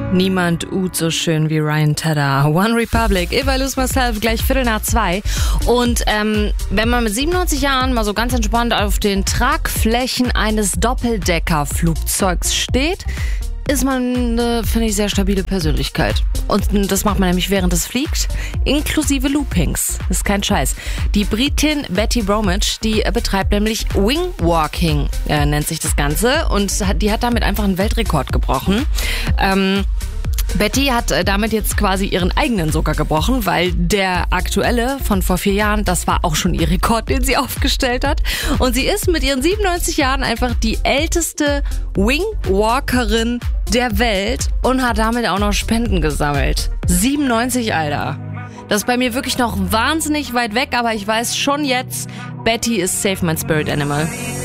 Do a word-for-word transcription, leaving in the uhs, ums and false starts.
Niemand ut so schön wie Ryan Tedder. One Republic, If I Lose Myself, gleich Viertel nach zwei. Und ähm, wenn man mit siebenundneunzig Jahren mal so ganz entspannt auf den Tragflächen eines Doppeldeckerflugzeugs steht, ist man eine, finde ich, sehr stabile Persönlichkeit. Und das macht man nämlich, während es fliegt, inklusive Loopings. Das ist kein Scheiß. Die Britin Betty Bromwich, die betreibt nämlich Wingwalking, äh, nennt sich das Ganze. Und die hat damit einfach einen Weltrekord gebrochen. Ähm... Betty hat damit jetzt quasi ihren eigenen sogar gebrochen, weil der aktuelle von vor vier Jahren, das war auch schon ihr Rekord, den sie aufgestellt hat. Und sie ist mit ihren siebenundneunzig Jahren einfach die älteste Wingwalkerin der Welt und hat damit auch noch Spenden gesammelt. siebenundneunzig, Alter. Das ist bei mir wirklich noch wahnsinnig weit weg, aber ich weiß schon jetzt, Betty ist safe mein Spirit Animal.